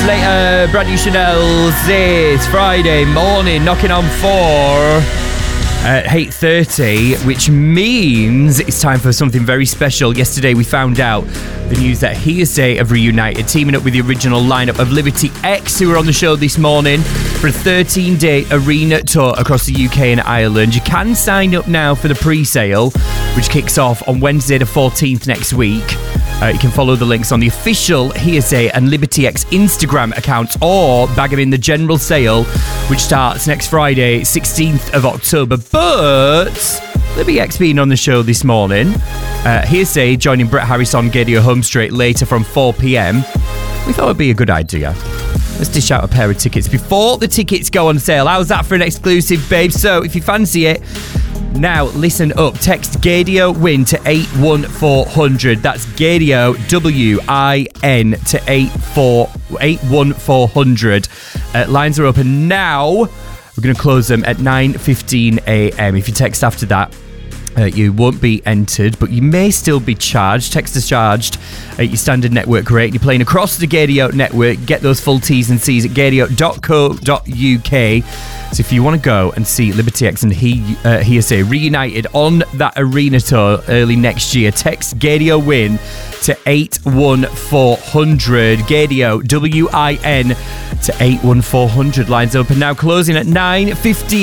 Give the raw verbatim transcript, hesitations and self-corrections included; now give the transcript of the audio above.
later, brand new Chanel's. It's Friday morning, knocking on four at eight thirty, which means it's time for something very special. Yesterday we found out the news that Hearsay have reunited, teaming up with the original lineup of Liberty X, who are on the show this morning for a thirteen-day arena tour across the U K and Ireland. You can sign up now for the pre-sale, which kicks off on Wednesday the fourteenth next week. Uh, you can follow the links on the official Hearsay and Liberty X Instagram accounts, or bag them in the general sale, which starts next Friday, sixteenth of October. But Liberty X being on the show this morning, uh, Hearsay joining Brett Harris on Gaydio Home Straight later from four p.m. We thought it'd be a good idea. Let's dish out a pair of tickets before the tickets go on sale. How's that for an exclusive, babe? So if you fancy it, now listen up. Text Gaydio WIN to eight one four hundred. That's Gaydio W I N to eight one four hundred. Uh, lines are open now. We're going to close them at nine fifteen a.m. If you text after that, Uh, you won't be entered, but you may still be charged. Text is charged at your standard network rate. You're playing across the Gaydio network. Get those full T's and C's at gaydio dot co dot uk. So if you want to go and see Liberty X and he, uh, Hearsay reunited on that arena tour early next year, text Gaydio WIN to eight one four hundred. Gaydio W I N to eight one four hundred. Lines open now, closing at nine fifteen.